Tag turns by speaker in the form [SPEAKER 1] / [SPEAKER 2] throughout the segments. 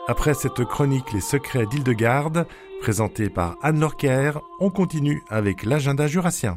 [SPEAKER 1] Après cette chronique Les secrets d'Île-de-Garde, présentée par Anne Lorquer, on continue avec l'agenda jurassien.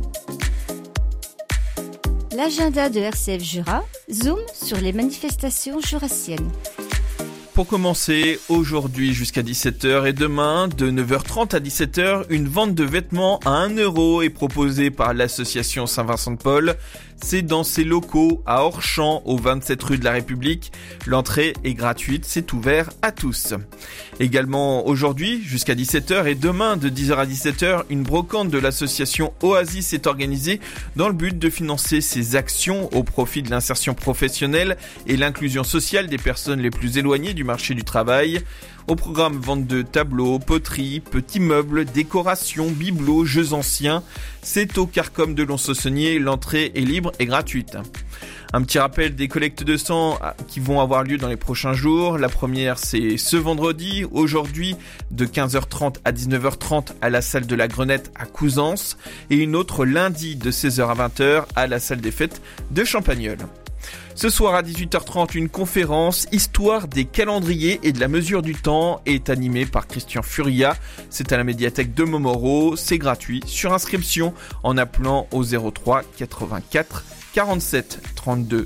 [SPEAKER 2] L'agenda de RCF Jura zoom sur les manifestations jurassiennes.
[SPEAKER 3] Pour commencer, aujourd'hui jusqu'à 17h et demain, de 9h30 à 17h, une vente de vêtements à 1 € est proposée par l'association Saint-Vincent-de-Paul. C'est dans ses locaux à Orchamps, au 27 rue de la République. L'entrée est gratuite, c'est ouvert à tous. Également aujourd'hui, jusqu'à 17h et demain de 10h à 17h, une brocante de l'association Oasis est organisée dans le but de financer ses actions au profit de l'insertion professionnelle et l'inclusion sociale des personnes les plus éloignées du marché du travail. Au programme, vente de tableaux, poteries, petits meubles, décorations, bibelots, jeux anciens. C'est au Carcom de Lons-Saussigny, l'entrée est libre et gratuite. Un petit rappel des collectes de sang qui vont avoir lieu dans les prochains jours. La première, c'est ce vendredi, aujourd'hui, de 15h30 à 19h30 à la salle de la Grenette à Couzance. Et une autre lundi de 16h à 20h à la salle des fêtes de Champagnole. Ce soir à 18h30, une conférence « Histoire des calendriers et de la mesure du temps » est animée par Christian Furia. C'est à la médiathèque de Montmoreau. C'est gratuit sur inscription en appelant au 03 84 47 32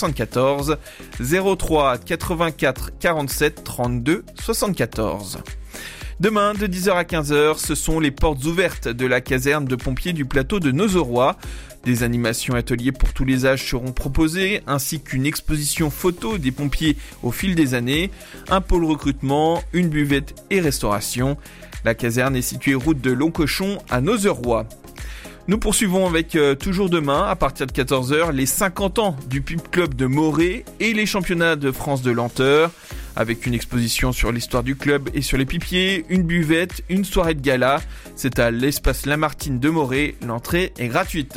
[SPEAKER 3] 74 03 84 47 32 74. Demain, de 10h à 15h, ce sont les portes ouvertes de la caserne de pompiers du plateau de Nozerrois. Des animations et ateliers pour tous les âges seront proposés, ainsi qu'une exposition photo des pompiers au fil des années, un pôle recrutement, une buvette et restauration. La caserne est située route de Longcochon à Nozerrois. Nous poursuivons avec toujours demain, à partir de 14h, les 50 ans du Pipe Club de Morée et les championnats de France de lenteur, avec une exposition sur l'histoire du club et sur les pipiers, une buvette, une soirée de gala. C'est à l'espace Lamartine de Morée, l'entrée est gratuite.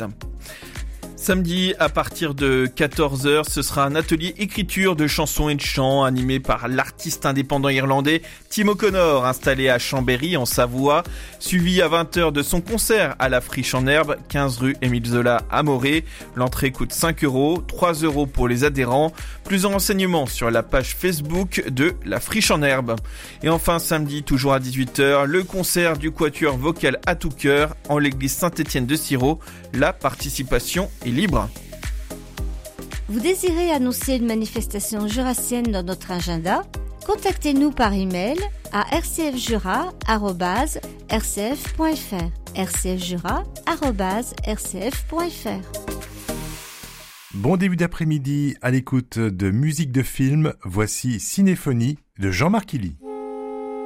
[SPEAKER 3] Samedi, à partir de 14h, ce sera un atelier écriture de chansons et de chants animé par l'artiste indépendant irlandais Tim O'Connor, installé à Chambéry en Savoie, suivi à 20h de son concert à la Friche en Herbe, 15 rue Émile Zola à Morée. L'entrée coûte 5 €, 3 € pour les adhérents. Plus de renseignements sur la page Facebook de la Friche en Herbe. Et enfin, samedi, toujours à 18h, le concert du quatuor vocal à tout cœur en l'église Saint-Étienne de Sirot. La participation est libre.
[SPEAKER 2] Vous désirez annoncer une manifestation jurassienne dans notre agenda? Contactez-nous par email à rcfjura@rcf.fr. rcfjura@rcf.fr.
[SPEAKER 1] Bon début d'après-midi à l'écoute de musique de film. Voici Cinéphonie de Jean-Marc Illy.